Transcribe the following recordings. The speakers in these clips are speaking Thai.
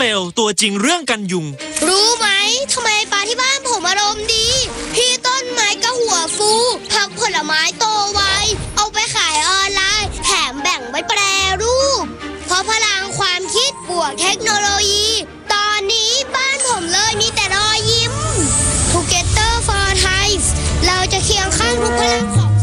ลตัวจริงเรื่องกันยุงรู้ไหมทำไมปลาที่บ้านผมอารมณ์ดีพี่ต้นไม้ก็หัวฟูผักผลไม้โตไวเอาไปขายออนไลน์แถมแบ่งไว้แปรรูปเพราะพลังความคิดบวกเทคโนโลยีตอนนี้บ้านผมเลยมีแต่รอยยิ้ม Together for Thai เราจะเคียงข้างทุกพลังของ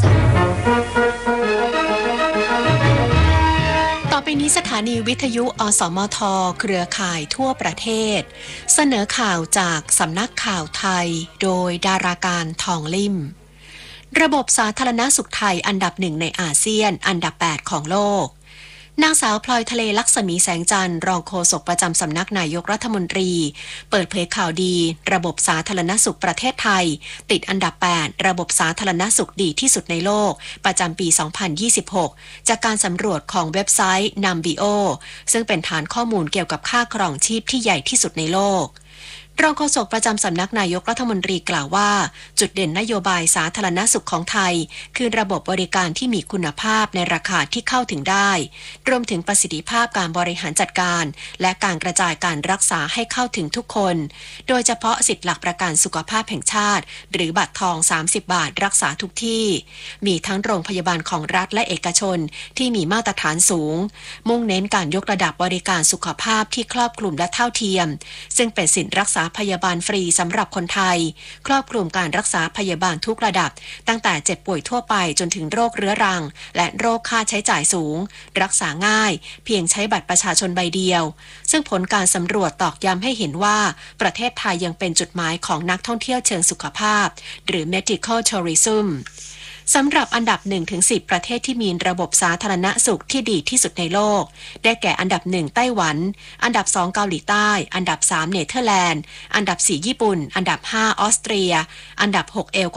ต่อไปนี้สถานีวิทยุอสมทเครือข่ายทั่วประเทศเสนอข่าวจากสำนักข่าวไทยโดยดาราการทองลิ่มระบบสาธารณสุขไทยอันดับหนึ่งในอาเซียนอันดับ8ของโลกนางสาวพลอยทะเลลักษมีแสงจันทร์รองโฆษกประจำสำนักนายกรัฐมนตรีเปิดเผยข่าวดีระบบสาธารณสุขประเทศไทยติดอันดับ8ระบบสาธารณสุขดีที่สุดในโลกประจำปี 2026 จากการสำรวจของเว็บไซต์ Numbeo ซึ่งเป็นฐานข้อมูลเกี่ยวกับค่าครองชีพที่ใหญ่ที่สุดในโลกรองโฆษกประจำสำนักนายกรัฐมนตรีกล่าวว่าจุดเด่นนโยบายสาธารณสุขของไทยคือระบบบริการที่มีคุณภาพในราคาที่เข้าถึงได้รวมถึงประสิทธิภาพการบริหารจัดการและการกระจายการรักษาให้เข้าถึงทุกคนโดยเฉพาะสิทธิหลักประกันสุขภาพแห่งชาติหรือบัตรทอง30 บาทรักษาทุกที่มีทั้งโรงพยาบาลของรัฐและเอกชนที่มีมาตรฐานสูงมุ่งเน้นการยกระดับบริการสุขภาพที่ครอบคลุมและเท่าเทียมซึ่งเป็นสิทธิรักษาพยาบาลฟรีสำหรับคนไทยครอบคลุมการรักษาพยาบาลทุกระดับตั้งแต่เจ็บป่วยทั่วไปจนถึงโรคเรื้อรังและโรคค่าใช้จ่ายสูงรักษาง่ายเพียงใช้บัตรประชาชนใบเดียวซึ่งผลการสำรวจตอกย้ำให้เห็นว่าประเทศไทยยังเป็นจุดหมายของนักท่องเที่ยวเชิงสุขภาพหรือ medical tourismสำหรับอันดับ 1-10 ประเทศที่มีระบบสาธารณสุขที่ดีที่สุดในโลกได้แก่อันดับ 1 ไต้หวันอันดับ 2 เกาหลีใต้อันดับ 3 เนเธอร์แลนด์อันดับ 4 ญี่ปุ่นอันดับ 5 ออสเตรียอันดับ 6 เอก